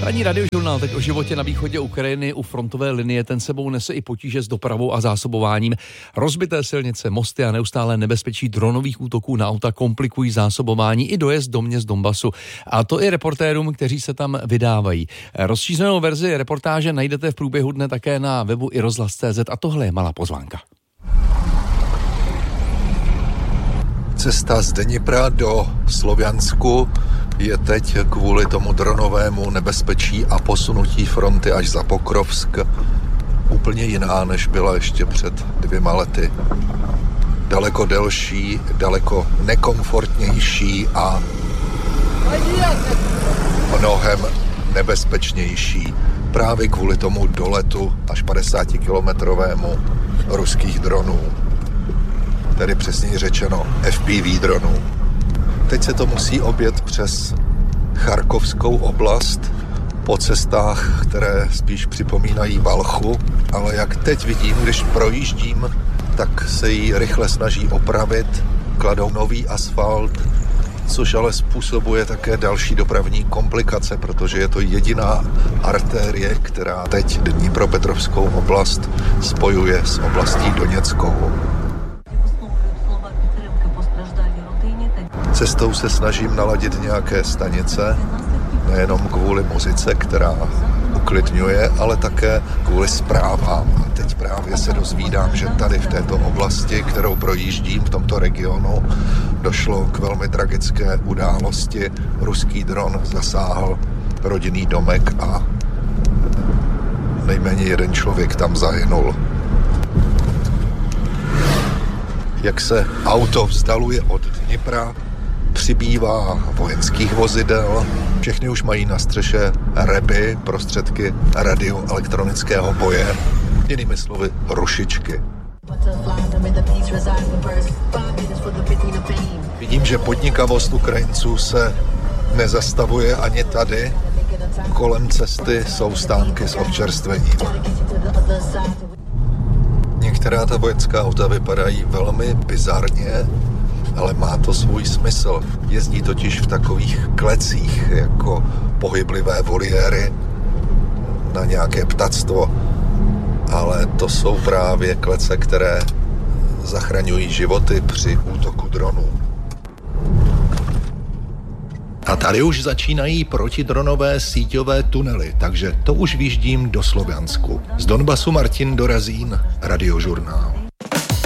Ranní radiožurnál teď o životě na východě Ukrajiny u frontové linie, ten sebou nese i potíže s dopravou a zásobováním. Rozbité silnice, mosty a neustále nebezpečí dronových útoků na auta komplikují zásobování i dojezd do měst Donbasu. A to i reportérům, kteří se tam vydávají. Rozšířenou verzi reportáže najdete v průběhu dne také na webu iRozhlas.cz a tohle je malá pozvánka. Cesta z Dnipra do Sloviansku je teď kvůli tomu dronovému nebezpečí a posunutí fronty až za Pokrovsk úplně jiná, než byla ještě před 2 lety. Daleko delší, daleko nekomfortnější a mnohem nebezpečnější. Právě kvůli tomu doletu až 50-kilometrovému ruských dronů. Tedy přesněji řečeno FPV dronů. Teď se to musí objet přes Charkovskou oblast po cestách, které spíš připomínají Valchu, ale jak teď vidím, když projíždím, tak se jí rychle snaží opravit, kladou nový asfalt, což ale způsobuje také další dopravní komplikace, protože je to jediná artérie, která teď Dnipropetrovskou oblast spojuje s oblastí Doněckou. Cestou se snažím naladit nějaké stanice, nejenom kvůli muzice, která uklidňuje, ale také kvůli zprávám. A teď právě se dozvídám, že tady v této oblasti, kterou projíždím v tomto regionu, došlo k velmi tragické události. Ruský dron zasáhl rodinný domek a nejméně 1 člověk tam zahynul. Jak se auto vzdaluje od Dnipra, přibývá vojenských vozidel, všechny už mají na střeše REBy, prostředky radioelektronického boje, jinými slovy rušičky. Vidím, že podnikavost Ukrajinců se nezastavuje ani tady. Kolem cesty jsou stánky s občerstvením. Některá ta vojenská auta vypadají velmi bizarně, ale má to svůj smysl. Jezdí totiž v takových klecích, jako pohyblivé voliéry na nějaké ptactvo. Ale to jsou právě klece, které zachraňují životy při útoku dronů. A tady už začínají protidronové síťové tunely, takže to už výjíždím do Sloviansku. Z Donbasu Martin Dorazín, Radiožurnál.